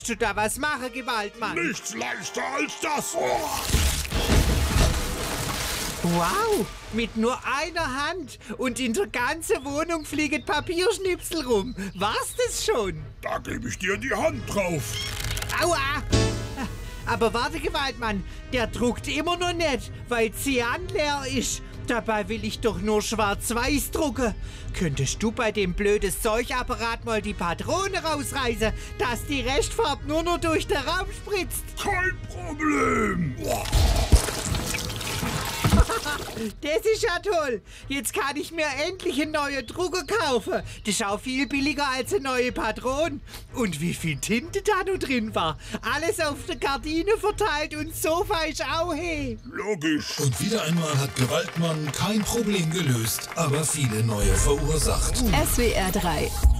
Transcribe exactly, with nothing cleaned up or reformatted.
du da was machen, Gewaltmann? Nichts leichter als das. Oh. Wow, mit nur einer Hand und in der ganzen Wohnung fliegen Papierschnipsel rum. War's das schon? Da gebe ich dir die Hand drauf. Aua! Aber warte, Gewaltmann, der druckt immer noch nicht, weil Cyan leer ist. Dabei will ich doch nur schwarz-weiß drucken. Könntest du bei dem blöden Zeugapparat mal die Patrone rausreißen, dass die Restfarbe nur noch durch den Raum spritzt? Kein Problem. Oh. Das ist ja toll. Jetzt kann ich mir endlich einen neuen Drucker kaufen. Das ist auch viel billiger als eine neue Patrone. Und wie viel Tinte da noch drin war. Alles auf der Gardine verteilt und das Sofa ist auch hey. Logisch. Und wieder einmal hat Gewaltmann kein Problem gelöst, aber viele neue verursacht. S W R drei